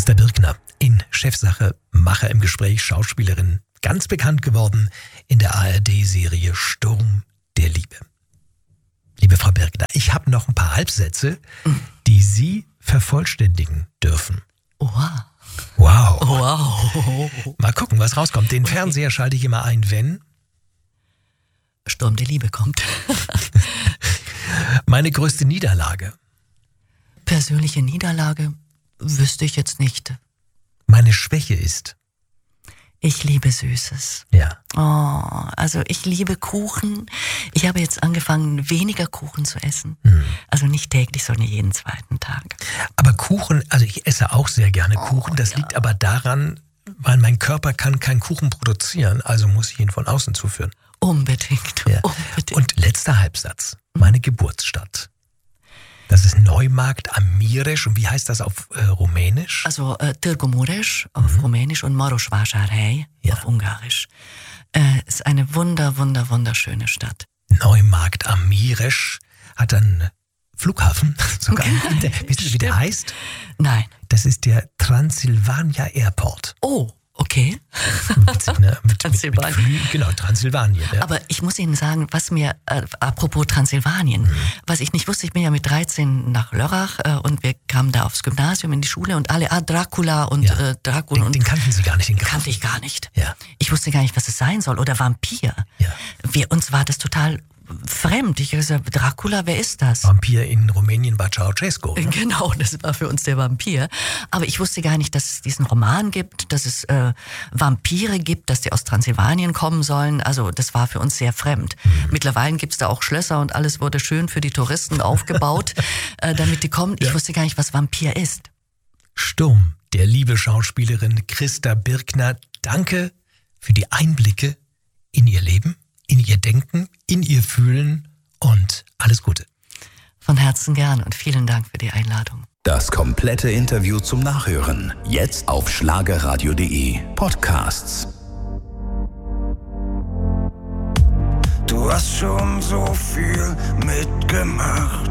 Christa Birkner in Chefsache, Macher im Gespräch, Schauspielerin, ganz bekannt geworden in der ARD-Serie Sturm der Liebe. Liebe Frau Birkner, ich habe noch ein paar Halbsätze, die Sie vervollständigen dürfen. Wow. Wow. Wow. Mal gucken, was rauskommt. Den Fernseher schalte ich immer ein, wenn Sturm der Liebe kommt. meine größte Niederlage. Persönliche Niederlage wüsste ich jetzt nicht. Meine Schwäche ist. Ich liebe Süßes. Ja. Oh, also ich liebe Kuchen. Ich habe jetzt angefangen, weniger Kuchen zu essen. Also nicht täglich, sondern jeden zweiten Tag. Aber Kuchen, also ich esse auch sehr gerne Kuchen. Das liegt aber daran, weil mein Körper kann keinen Kuchen produzieren, also muss ich ihn von außen zuführen. Unbedingt, Ja. unbedingt. Und letzter Halbsatz. Meine Geburtsstadt. Das ist Neumarkt am Mireș. Und wie heißt das auf Rumänisch? Also Târgu Mureș auf Rumänisch und Marosvásárhely auf Ungarisch. Ist eine wunderschöne Stadt. Neumarkt am Mireș hat einen Flughafen. Sogar. Wissen Sie, wie der heißt? Nein. Das ist der Transylvania Airport. Oh, okay. Witzig, ne? Transsilvanien. Genau, Transsilvanien. Ja. Aber ich muss Ihnen sagen, was mir, apropos Transsilvanien, was ich nicht wusste, ich bin ja mit 13 nach Lörrach und wir kamen da aufs Gymnasium in die Schule und alle, Dracula und Dracula. Den kannten Sie gar nicht, den kannte ich gar nicht. Ja. Ich wusste gar nicht, was es sein soll. Oder Vampir. Ja. Uns war das total fremd. Ich habe gesagt, Dracula, wer ist das? Vampir in Rumänien war Ceausescu. Ne? Genau, das war für uns der Vampir. Aber ich wusste gar nicht, dass es diesen Roman gibt, dass es Vampire gibt, dass die aus Transsilvanien kommen sollen. Also das war für uns sehr fremd. Mittlerweile gibt es da auch Schlösser und alles wurde schön für die Touristen aufgebaut, damit die kommen. Ich wusste gar nicht, was Vampir ist. Sturm, der liebe Schauspielerin Christa Birkner, danke für die Einblicke in ihr Leben, in ihr Denken, in ihr Fühlen und alles Gute. Von Herzen gern und vielen Dank für die Einladung. Das komplette Interview zum Nachhören. Jetzt auf schlagerradio.de Podcasts. Du hast schon so viel mitgemacht.